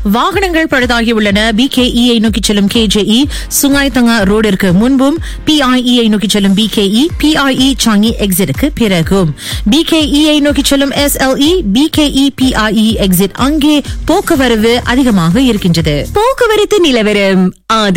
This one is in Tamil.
வாகனங்கள் பழுதாகியுள்ளன. BKE நோக்கி செல்லும் KJE சுங்காய் தங்கா ரோடிற்கு முன்பும், PIE நோக்கி செல்லும் BKE PIE சாங்கி எக்ஸிட்டுக்கு பிறகும், BKE நோக்கி செல்லும் SLE BKE PIE எக்ஸிட் அங்கே போக்குவரவு அதிகமாக இருக்கின்றது. போக்குவரத்து நிலவரம்